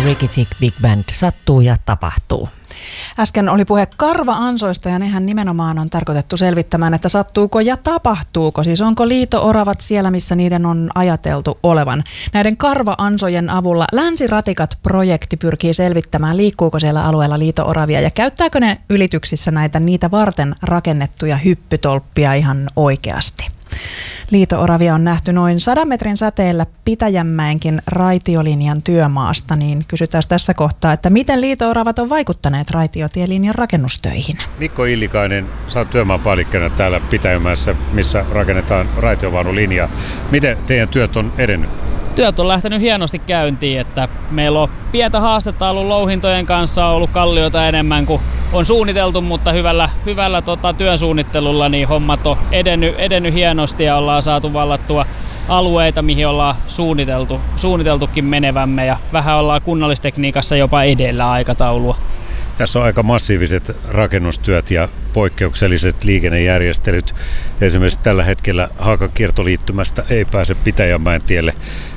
Ricky Tick Big Band, sattuu ja tapahtuu. Äsken oli puhe karva-ansoista ja nehän nimenomaan on tarkoitettu selvittämään, että sattuuko ja tapahtuuko. Siis onko liito-oravat siellä, missä niiden on ajateltu olevan. Näiden karva-ansojen avulla Länsiratikat-projekti pyrkii selvittämään, liikkuuko siellä alueella liito-oravia ja käyttääkö ne ylityksissä näitä niitä varten rakennettuja hyppytolppia ihan oikeasti. Liito-oravia on nähty noin 100 metrin säteellä Pitäjänmäenkin raitiolinjan työmaasta, niin kysytään tässä kohtaa, että miten liito-oravat on vaikuttaneet raitiotielinjan rakennustöihin. Mikko Illikainen, sä oot työmaapäällikkönä täällä Pitäjänmäessä, missä rakennetaan raitiovaunulinjaa. Miten teidän työt on edennyt? Työt on lähtenyt hienosti käyntiin, että meillä on pientä haastetta ollut louhintojen kanssa, on ollut kallioita enemmän kuin on suunniteltu, mutta hyvällä työsuunnittelulla niin hommat on edennyt hienosti ja ollaan saatu vallattua alueita, mihin ollaan suunniteltukin menevämme ja vähän ollaan kunnallistekniikassa jopa edellä aikataulua. Tässä on aika massiiviset rakennustyöt ja poikkeukselliset liikennejärjestelyt. Esimerkiksi tällä hetkellä Haakan kiertoliittymästä ei pääse Pitäjänmäen tielle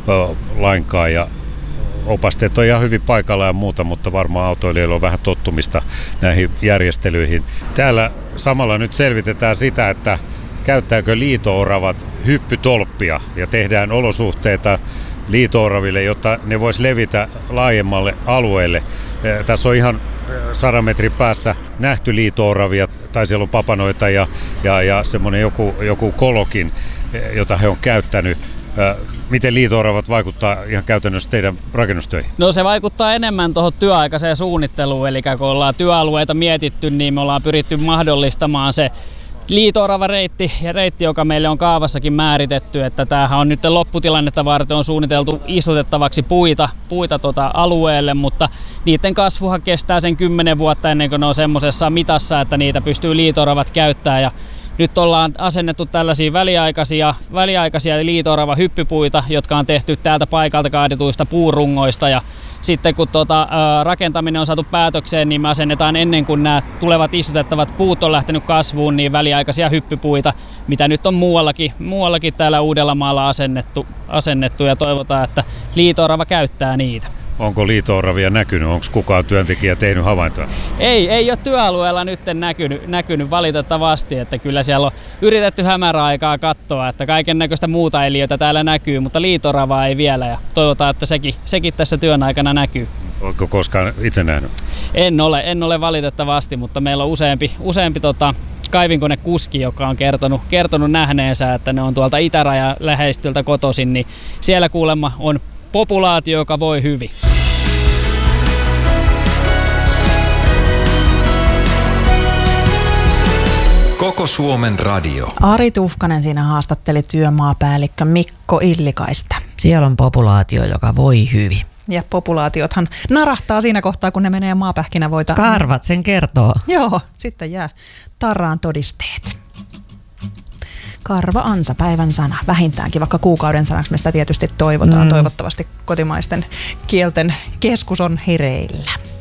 lainkaan ja opasteet on ihan hyvin paikalla ja muuta, mutta varmaan autoilijoilla on vähän tottumista näihin järjestelyihin. Täällä samalla nyt selvitetään sitä, että käyttääkö liito-oravat hyppytolppia ja tehdään olosuhteita liito-oraville, jotta ne vois levitä laajemmalle alueelle. Tässä on ihan 100 metrin päässä nähty liito-oravia, tai siellä on papanoita ja semmoinen joku kolokin, jota he on käyttänyt. Miten liito-oravat vaikuttaa ihan käytännössä teidän rakennustöihin? No se vaikuttaa enemmän tuohon työaikaiseen suunnitteluun, eli kun ollaan työalueita mietitty, niin me ollaan pyritty mahdollistamaan se liito-orava reitti, joka meille on kaavassakin määritetty, että tämähän on nyt lopputilannetta varten on suunniteltu istutettavaksi puita alueelle, mutta niiden kasvuhan kestää sen 10 vuotta ennen kuin ne on semmoisessa mitassa, että niitä pystyy liito-oravat käyttämään. Ja nyt ollaan asennettu tällaisia väliaikaisia liito-orava hyppypuita, jotka on tehty täältä paikalta kaadituista puurungoista. Ja sitten kun rakentaminen on saatu päätökseen, niin me asennetaan ennen kuin nämä tulevat istutettavat puut on lähtenyt kasvuun, niin väliaikaisia hyppypuita, mitä nyt on muuallakin täällä Uudellamaalla asennettu ja toivotaan, että liito-orava käyttää niitä. Onko liito-oravia näkynyt? Onko kukaan työntekijä tehnyt havaintoa? Ei ole työalueella nyt näkynyt valitettavasti, että kyllä siellä on yritetty hämäräaikaa katsoa, että kaiken näköistä muuta eliötä täällä näkyy, mutta liito-oravaa ei vielä ja toivotaan, että sekin tässä työn aikana näkyy. Oletko koskaan itse nähnyt? En ole valitettavasti, mutta meillä on useampi kaivinkonekuski, joka on kertonut nähneensä, että ne on tuolta itärajan läheistyltä kotoisin, niin siellä kuulemma on populaatio, joka voi hyvin. Koko Suomen radio. Ari Tuhkanen siinä haastatteli työmaapäällikkö Mikko Illikaista. Siellä on populaatio, joka voi hyvin. Ja populaatiothan narahtaa siinä kohtaa, kun ne menee maapähkinävoita. Karvat sen kertoo. Joo, sitten jää tarraan todisteet. Karva-ansa, päivän sana, vähintäänkin, vaikka kuukauden sanaksi me sitä tietysti toivotaan. Toivottavasti kotimaisten kielten keskus on hereillä.